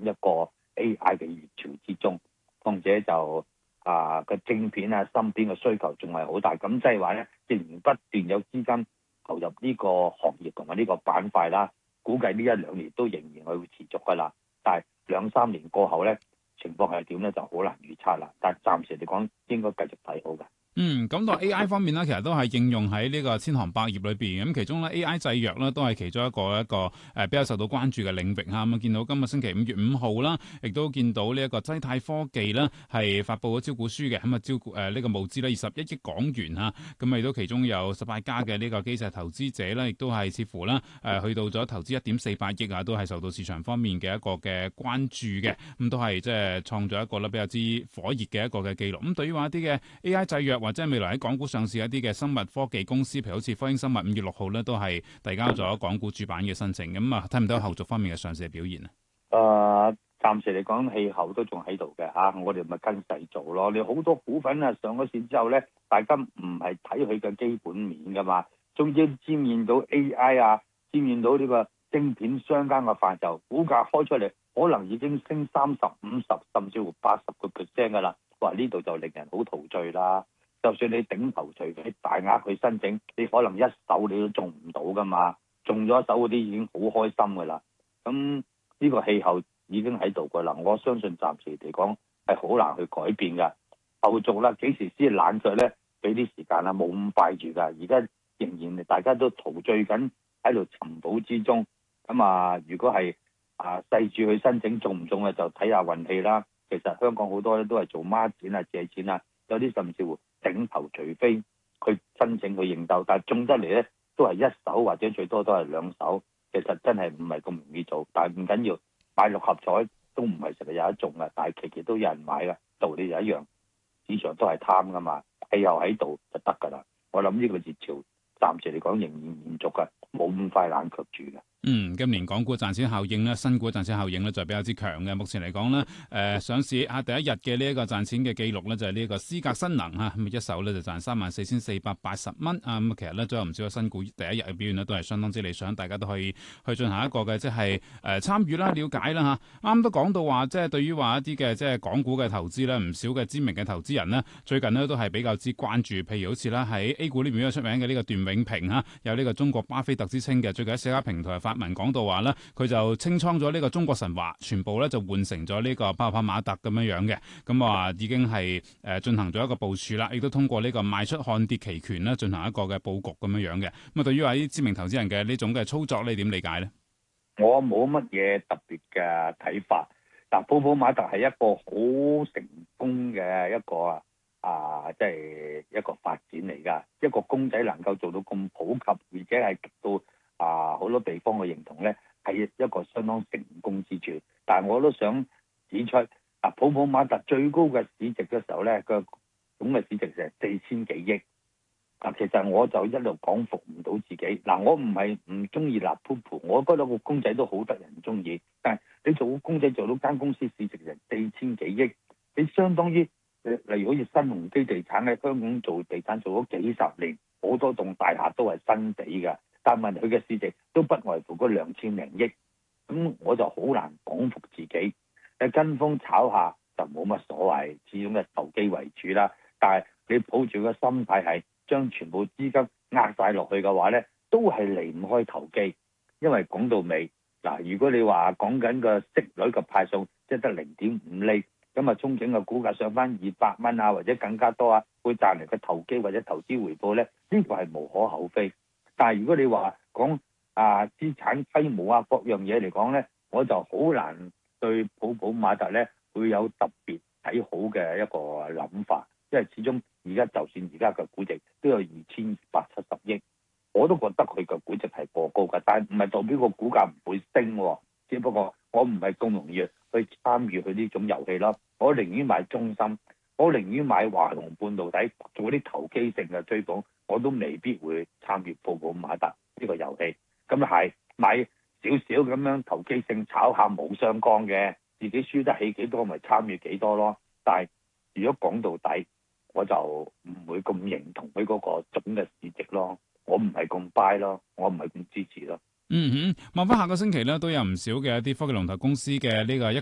一個 AI 嘅熱潮之中，況且就個晶片啊、芯片嘅需求仲係好大，咁即係話咧，仍然不斷有資金投入呢個行業同埋呢個板塊啦。估計呢一兩年都仍然係會持續噶啦，但係2-3年過後咧，情況係點咧就好難預測啦。但係暫時嚟講，應該繼續睇好嘅。 咁到 AI 方面咧，其實都係應用喺呢個千行百業裏邊。咁其中咧 AI 製藥咧都係其中一個比較受到關注嘅領域嚇。咁見到今個星期5月5號啦，亦都見到呢一個濟泰科技啦係發布咗招股書嘅，咁啊招股呢個募資咧21億港元嚇。咁亦都其中有18家嘅呢個機構投資者咧，亦都係似乎啦去到咗投資1.48億啊，都係受到市場方面嘅一個嘅關注嘅。咁都係即係創咗一個咧比較之火熱嘅一個嘅記錄。咁對於話一啲嘅 AI 製藥或者未來喺港股上市一啲嘅生物科技公司，譬如好似科興生物5月6號咧，都係遞交咗港股主板嘅申請。咁啊，睇唔到後續方面嘅上市嘅表現啊？ 暫時嚟講，氣候都仲喺度嘅嚇，我哋咪跟勢做咯。你好多股份啊上咗市之後咧，大家唔係睇佢嘅基本面噶嘛，總之沾染到 AI 啊，沾染到呢個晶片相關嘅範疇，股價開出嚟可能已經升30、50甚至乎80%噶啦。哇！呢度就令人好陶醉啦。就算你頂頭除非大額去申請，你可能一手你都中唔到噶嘛，中咗一手嗰啲已經好開心噶啦。咁呢個氣候已經喺度噶啦，我相信暫時嚟講係好難去改變噶。後續啦，幾時先冷卻咧？俾啲時間啦，冇咁快住噶。而家仍然大家都陶醉緊喺度尋寶之中。咁如果係細注去申請中唔中就睇下運氣啦。其實香港好多咧都係做孖展啊、借錢啊，有啲甚至乎頂頭除非去申請去認購，但係中得嚟咧都係一手或者最多都係2手。其實真係唔係咁容易做，但係唔緊要，買6合彩都唔係成日有得中嘅，但係期期都有人買嘅，道理就一樣，市場都係貪噶嘛，氣候喺度就得噶啦。我諗呢個熱潮暫時嚟講仍然延續嘅，冇咁快冷卻住嘅。 今年港股賺錢效應咧，新股賺錢效應咧就比較之強嘅。目前嚟講咧，上市第一日嘅呢一個賺錢嘅記錄咧，就係呢一個思格新能嚇，咁一手咧就賺34,480蚊啊。咁其實咧，仲有唔少嘅新股第一日嘅表現咧，都係相當之理想，大家都可以去進行一個嘅即係參與啦、了解啦嚇。啱都講到話，即係對於話一啲嘅即係港股嘅投資咧，唔少嘅知名嘅投資人呢，最近呢都係比較之關注，譬如好似啦喺 A 股呢邊比較出名嘅呢個段永平嚇，有呢個中國巴菲特之稱嘅，最近喺社交平台發文講到話咧，佢就清倉咗呢個中國神華，全部咧就換成咗呢個泡泡瑪特咁樣樣嘅，咁話已經係進行咗一個部署啦，亦都通過呢個賣出看跌期權咧進行一個嘅佈局咁樣樣嘅。咁啊，對於話啲知名投資人嘅呢種嘅操作，你點理解咧？ 我冇乜嘢特別嘅睇法。嗱，泡泡瑪特係一個好成功嘅一個即係一個發展嚟㗎。一個公仔能夠做到咁普及，而且係極到好多地方嘅認同咧，係一個相當成功之處。但係我都想指出，泡泡瑪特最高嘅市值嘅時候咧，個總嘅市值就係4000幾億。其實我就一路講服唔到自己。我唔係唔中意立鋪鋪，我覺得個公仔都好得人中意。但係你做個公仔做到間公司市值就4000幾億，你相當於例如好似新鴻基地產喺香港做地產做咗幾十年，好多棟大廈都係新地嘅，但係問佢嘅市值都不外乎嗰2000零億。咁我就好難講服自己。跟風炒下就冇乜所謂，始終係投機為主啦。但係你抱住個心態係將全部資金壓晒落去嘅話咧，都係離唔開投機。因為講到尾如果你話講緊個息率嘅派送，即係得0.5厘，咁憧憬個股價上翻200蚊啊，或者更加多會賺嚟嘅投機或者投資回報咧，呢個係無可厚非。但係如果你話講資產規模各樣嘢嚟講咧，我就好難對泡泡瑪特咧會有特別睇好嘅一個諗法。因為始終而家就算而家嘅估值都有2870億，我都覺得佢嘅估值係過高嘅，但係唔係代表個股價唔會升，只不過我唔係咁容易去參與佢呢種遊戲咯。我寧願買中芯，我寧願買華虹半導體做啲投機性嘅追捧，我都未必會參與泡泡瑪特呢個遊戲。咁係買少少咁樣投機性炒下冇相干嘅，自己輸得起幾多咪參與幾多咯。但係如果講到底，我就唔會咁認同佢嗰個總嘅市值咯，我唔係咁 buy 咯，我唔係咁支持咯。 望翻下個星期咧，都有唔少嘅一啲科技龍頭公司嘅呢個一